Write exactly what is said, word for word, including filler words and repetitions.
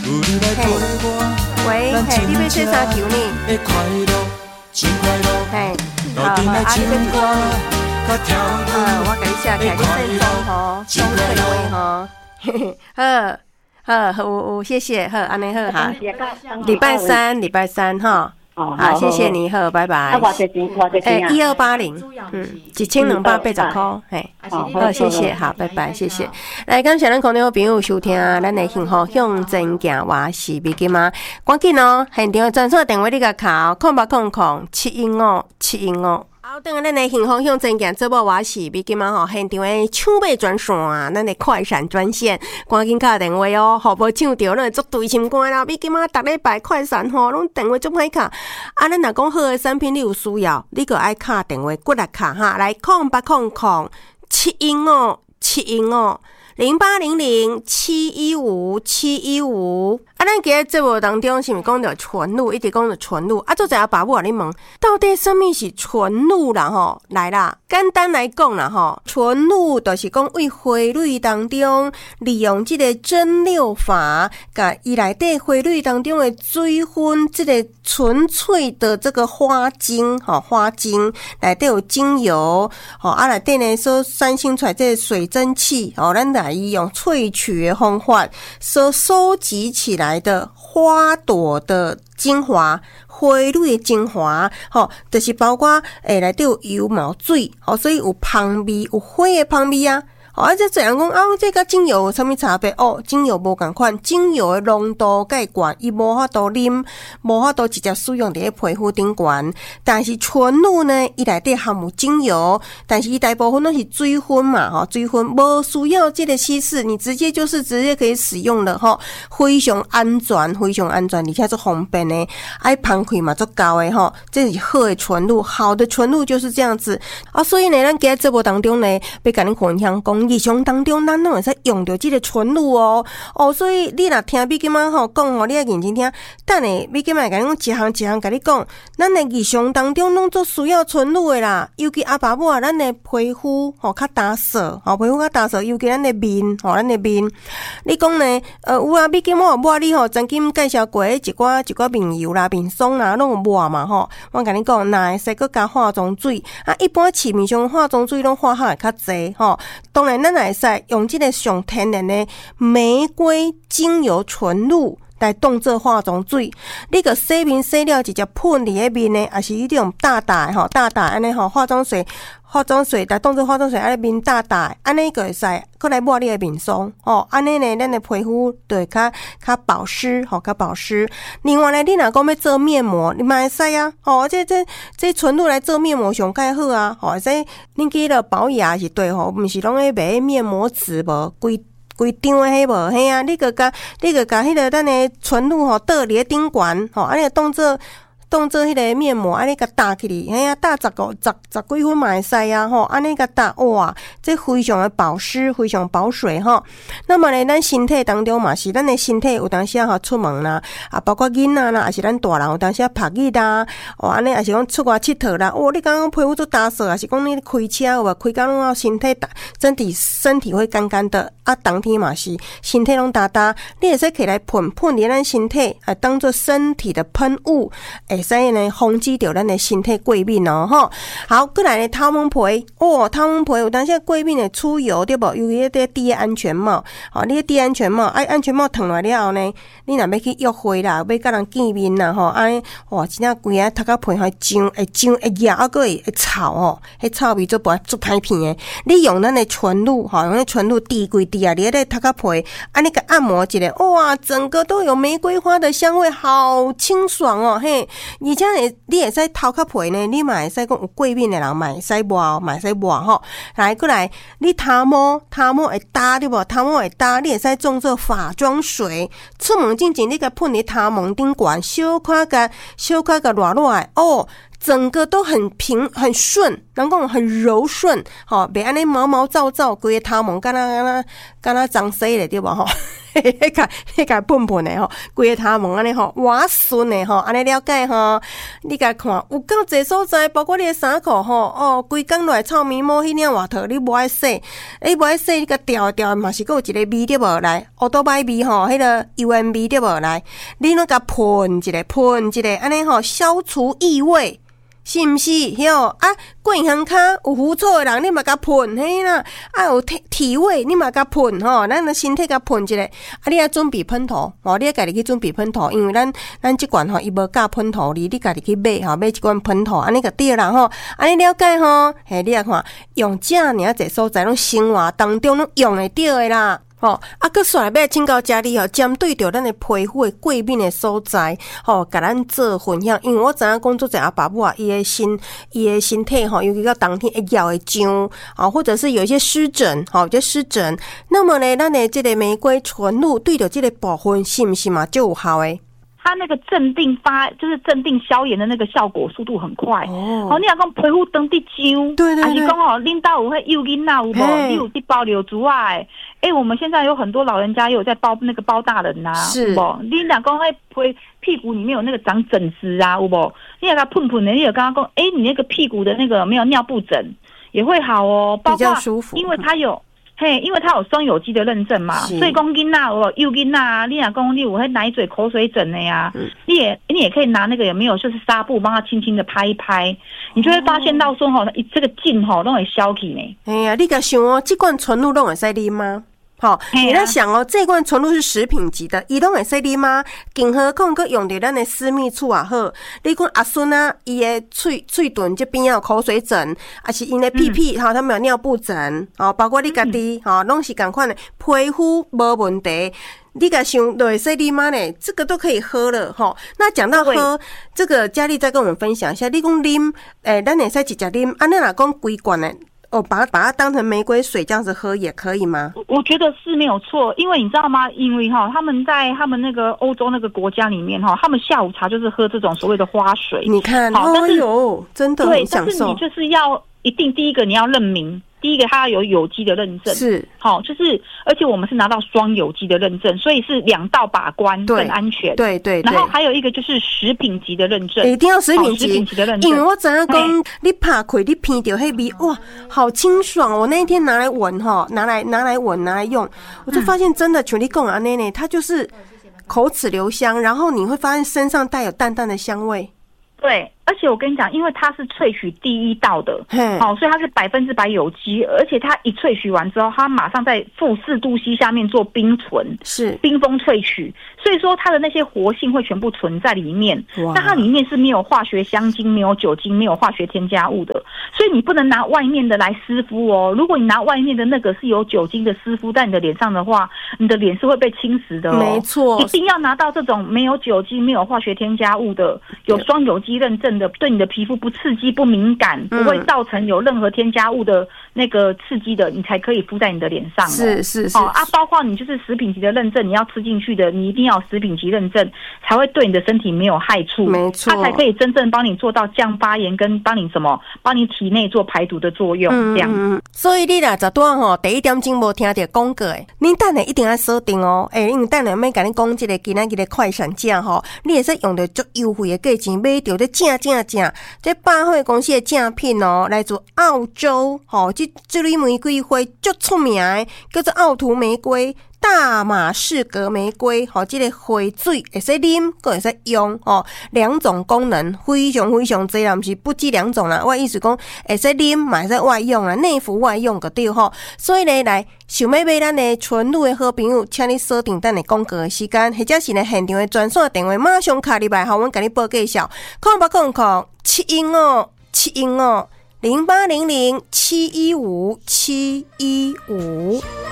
喂，嘿，你要吹啥球呢？嘿，好好，啊，你要吹歌呢？呃，我给你写起来，你慎重吼，松脆微吼。好，好，有有，谢谢，好，安尼好哈。礼拜三，礼拜三哈。好，谢谢你，好，拜拜。啊， 偌济钱，偌济钱啊？ 一二八零，嗯，一千两百八十块，嘿，好，谢谢，好，拜拜，谢谢。来，感谢咱空中好朋友收听咱的幸福向前行，我是美金妈，赶紧哦，现场专线电话你甲敲空八空空七一五七一五。好，等下咱的幸福向前行，这部我是美金妈吼，现场的抢买专线，咱的快闪专线，赶紧打电话哦，好无抢到，咱足对心肝啦。美金妈逐礼拜快闪吼，拢电话足歹卡。啊，咱若讲好的产品你有需要，你就爱敲电话过来敲哈，来空八空空七一五七一五零八零零七一五七一五。啊，咱今日节目当中是毋是讲到纯露，一直讲到纯露啊？做一下爸母啊，你问到底什么是纯露啦？吼，来啦，简单来讲啦，吼，纯露就是讲为花蕊当中利用这个蒸馏法，甲伊内底花蕊当中的水分，这个纯粹的这个花精，吼，花精内底有精油，吼，啊内底呢所产生出来这个水蒸气，吼，咱来用萃取的方法所收集起来的花朵的精华，花蕊的精华，吼，就是包括诶内底有油毛水，吼，所以有香味，有花的香味啊。哦，啊，这这人讲啊，这甲精油有啥物差别？哦，精油无共款，精油的浓度介悬，伊无法度啉，无法度直接使用伫咧皮肤顶悬。但是纯露呢，伊内底含有精油，但是伊大部分都是水分嘛，吼，水分无需要这个稀释，你直接就是直接可以使用了，吼，非常安全，非常安全，而且足方便的，爱芳开嘛足够的吼，这是好的纯露，好的纯露就是这样子啊。所以呢，咱今日节目当中呢，要甲恁分享讲。日常当中，咱拢会使用到这个纯露哦哦，所以你若听美金妈吼讲吼，你要认真听。等下美金妈甲你讲一项一项甲你讲，咱的日常当中拢做需要纯露的啦。尤其阿爸母啊，咱的皮肤吼较干涩，吼皮肤较干涩，尤其咱的面吼，咱的面。你讲呢？呃，有啊，美金妈抹你吼，曾经介绍过一寡一寡面油啦、面霜啦，拢有抹嘛吼。我甲你讲，若会使搁加化妆水啊，一般市面上化妆水拢化学会较济吼。当然。咱会使用这个上天然的玫瑰精油纯露来当做化妆水，你个洗面洗了直接喷伫咧面呢，还是你用大大吼大大安尼吼化妆水。化妆水来当做化妆水，安尼面大大，安尼个会使，过来抹你的面霜哦。安尼呢，咱的皮肤就会较较保湿，吼、哦，较保湿。另外呢，你若讲要做面膜，你嘛会使啊，哦，这这这纯露来做面膜上介好啊，哦，这恁记得保养是对吼，毋是拢咧买面膜纸无规。规张诶，迄无嘿啊！你个甲你个甲迄个咱诶纯露吼倒伫咧顶悬吼，安尼当做当做迄个面膜，安尼甲搭起哩，嘿啊，搭十个十十几分嘛会使啊吼，安尼甲搭哇，这非常的保湿，非常保水吼。那么呢，咱身体当中嘛是咱的身体有当时啊吼出门啦，啊包括囡仔啦，也是咱大人有当时啊晒日啦，哦安尼也是讲出外佚佗啦，哦你刚刚皮肤做打湿，还是讲你开车有无开工拢身体打身体身体会干干的。啊，当天嘛是身体拢打打，你会使起来喷喷伫咱身体，啊，当做身体的喷雾，会使呢防止掉咱的身体过敏哦，吼。好，过来呢，头毛皮，哦，头毛皮有当时过敏的出油对无？由于迄个戴安全帽，哦，你戴安全帽，哎，安全帽脱落了后呢，你若要去约会啦，要甲人见面啦，吼，安尼，哇，真正规个头壳皮会痒，会痒，会痒，啊，个会会臭哦，迄臭味做不做歹片的。你用咱的纯露，吼，用咱纯露滴规滴。啊，你咧头壳皮，啊，你个按摩一下，哇，整个都有玫瑰花的香味，好清爽哦，嘿！而且呢，你会使头壳皮呢，你嘛会使讲有过敏的人嘛会使抹，嘛会使抹吼。来过来，你头毛头毛会搭对无？头毛会搭，你会使种做化妆水。出门之前，你个喷伫头毛顶悬，小可个小可个热热的哦。整个都很平很顺， 人讲很柔顺，吼，袂安尼毛毛躁躁，规个头毛敢若敢若敢若脏死咧，对无吼？迄个迄个喷喷的吼，规个头毛安尼吼，滑顺的吼，安尼了解吼。你甲看，有够侪所在，包括你的衫裤吼，哦，规工落来臭咪毛迄领外套，你无爱洗，你无爱洗，你甲调调嘛是够有一个味对无来，乌多摆味吼，迄个油烟味对无来，你拢甲喷一个，喷一个，安尼吼，消除异味。是毋是？哟啊，过银行卡有狐臭的人，你嘛甲喷嘿啦。啊，有体体味，你嘛甲喷吼。咱的身体甲喷一个。啊，你要准备喷头，哦，你要家己去准备喷头，因为咱咱即罐吼，伊无教喷头哩，你家己去买吼，买一罐喷头，安尼个对啦吼。安尼了解吼，嘿，你来看，用遮尔啊侪所在，拢生活当中拢用会到的啦。吼、哦，啊，佮煞来要请教家里吼，针对着咱的皮肤的过敏的所在，吼、哦，甲咱做分享。因为我知影工作者阿爸母啊，伊的身，伊的身体吼，尤其到冬天会痒会痒，啊，或者是有一些湿疹，吼、哦，有些湿疹。那么呢，咱的这个玫瑰纯露对着这个部分是毋是嘛就有效诶？ 它那个镇定发，就是镇定消炎的那个效果速度很快。哦，哦你若讲皮肤长得痒， 对对对，还是讲哦，恁家有迄幼囡仔有无？你有去包流珠啊？哎，我们现在有很多老人家也有在包那个包大人呐、啊， 是不？你若讲迄皮屁股里面有那个长疹子啊，有无？你若甲喷喷的，你有刚刚讲，哎，你那个屁股的那个没有尿布疹也会好哦，包括比较舒服， 因为它有。嘿，因为它有双有机的认证嘛，所以讲囡仔有幼囡仔，你若讲你有迄奶嘴口水疹的呀、嗯，你也你也可以拿那个有没有就是纱布帮它轻轻的拍一拍，你就会发现到说吼，这个劲吼都会消去呢。 哎呀，你甲想哦，这罐纯露拢会使啉吗？好、哦，你在想哦，这罐纯露是食品级的，伊拢会使啉吗？更何况佮用着咱的私密处也好，你看阿孙啊，伊的喙喙唇这边有口水疹，还是因的屁屁哈、嗯，他们有尿布疹，哦，包括你家己哈，拢、嗯哦、是同款的，皮肤无问题。你甲想对 C D 吗呢？这个都可以喝了哈。那讲到喝，这个佳丽再跟我们分享一下。你讲啉，诶，咱会使直接啉，啊，你若讲规罐的。哦，把它把它当成玫瑰水这样子喝也可以吗？ 我觉得是没有错，因为你知道吗？因为哈，他们在他们那个欧洲那个国家里面哈，他们下午茶就是喝这种所谓的花水。 你看，好，但是、哎呦，真的很享受。 对，但是你就是要一定第一个你要认明。第一个，它有有机的认证， 是好，就是，而且我们是拿到双有机的认证，所以是两道把关更安全。 对 对, 对。 然后还有一个就是食品级的认证， 一定要食品级， 食品级的认证。 因为我知影讲，你拍开你闻到迄味，哇，好清爽！我那一天拿来闻哈，拿来拿来闻拿来用，我就发现真的，像你讲的那呢，它就是口齿留香，然后你会发现身上带有淡淡的香味。 对。而且我跟你讲，因为它是萃取第一道的，好、哦，所以它是百分之百有机，而且它一萃取完之后，它马上在负四度 C 下面做冰存， 是冰封萃取，所以说它的那些活性会全部存在里面。那它里面是没有化学香精、没有酒精、没有化学添加物的，所以你不能拿外面的来湿敷哦。如果你拿外面的那个是有酒精的湿敷在你的脸上的话，你的脸是会被侵蚀的哦。 没错， 一定要拿到这种没有酒精、没有化学添加物的，有双有机认证。对你的皮肤不刺激不敏感，不会造成有任何添加物的那个刺激的，你才可以敷在你的脸上、哦。 是是是、 哦、啊，包括你就是食品级的认证，你要吃进去的，你一定要有食品级认证，才会对你的身体没有害处。 没错， 它才可以真正帮你做到降发炎跟帮你什么，帮你体内做排毒的作用。嗯、这样、嗯， 所以你啦，十段吼，第一点钟无听到广告诶，恁等下一定要锁定哦。诶、欸，因为等下要甲你讲这个今仔日的快闪价吼，你会使用到足优惠的价钱买到这正正正。这百货公司的正品哦，来自澳洲，吼、哦，这这类玫瑰花足出名的，叫做奥图玫瑰。大马士革玫瑰，吼、哦，这个花水会使啉，佫会使用，哦，两种功能非常非常侪啦，毋是不止两种啦。我意思讲，会使啉，嘛会使外用啦，内服外用个对吼。所以呢，来想要买咱的纯露的好朋友，请你锁定咱的广告的时间，或者是呢现场的专线电话，马上卡入来，互阮甲你报介绍，空八空空七一五七一五零八零零七一五七一五。